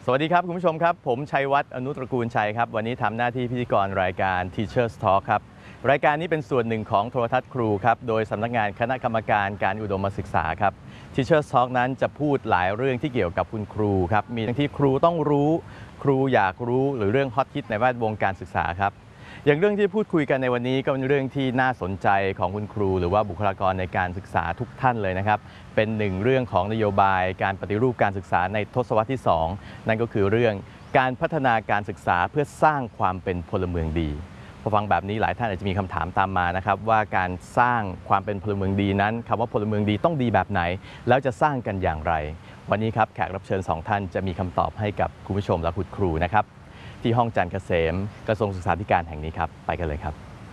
สวัสดีครับคุณผู้ชมครับผมชัยวัฒน์อนุตระกูลชัยครับวันนี้ทำหน้าที่พิธีกรรายการ Teachers Talk ครับรายการนี้เป็นส่วนหนึ่งของโทรทัศน์ครูครับโดยสำนักงานคณะกรรมการการอุดมศึกษาครับ Teachers Talk นั้นจะพูดหลายเรื่องที่เกี่ยวกับคุณครูครับมีทั้งที่ครูต้องรู้ครูอยากรู้หรือเรื่องฮอตฮิตในแวดวงการศึกษาครับอย่างเรื่องที่พูดคุยกันในวันนี้ก็เป็นเรื่องที่น่าสนใจของคุณครูหรือว่าบุคลากรในการศึกษาทุกท่านเลยนะครับเป็นหนึ่งเรื่องของนโยบายการปฏิรูปการศึกษาในทศวรรษที่2นั่นก็คือเรื่องการพัฒนาการศึกษาเพื่อสร้างความเป็นพลเมืองดีพอฟังแบบนี้หลายท่านอาจจะมีคำถามตามมานะครับว่าการสร้างความเป็นพลเมืองดีนั้นคำว่าพลเมืองดีต้องดีแบบไหนแล้วจะสร้างกันอย่างไรวันนี้ครับแขกรับเชิญ2ท่านจะมีคำตอบให้กับคุณผู้ชมและคุณครูนะครับที่ห้องจันทร์เกษมกระทรวงศึกษาธิการแห่งนี้ครับไปกันเลยครับ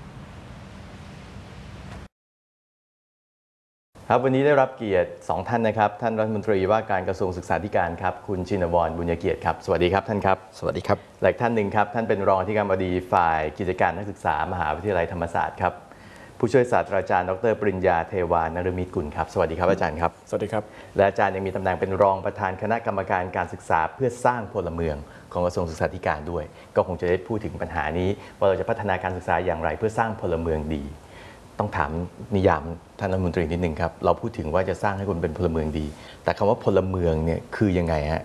ครับวันนี้ได้รับเกียรติ2ท่านนะครับท่านรัฐมนตรีว่าการกระทรวงศึกษาธิการครับคุณชินวรบุญเกียรติครับสวัสดีครับท่านครับสวัสดีครับและอีกท่านหนึ่งครับท่านเป็นรองอธิการบดีฝ่ายกิจการนักศึกษามหาวิทยาลัยธรรมศาสตร์ครับผู้ช่วยศาสตราจารย์ดร.ปริญญาเทวานฤมิตกุลครับสวัสดีครับอาจารย์ครับสวัสดีครับและอาจารย์ยังมีตำแหน่งเป็นรองประธานคณะกรรมการการศึกษาเพื่อสร้างพลเมืองของกระทรวงศึกษาธิการด้วยก็คงจะได้พูดถึงปัญหานี้ว่าเราจะพัฒนาการศึกษาอย่างไรเพื่อสร้างพลเมืองดีต้องถามนิยามท่านรัฐมนตรีนิดนึงครับเราพูดถึงว่าจะสร้างให้คนเป็นพลเมืองดีแต่คำว่าพลเมืองเนี่ยคือยังไงฮะ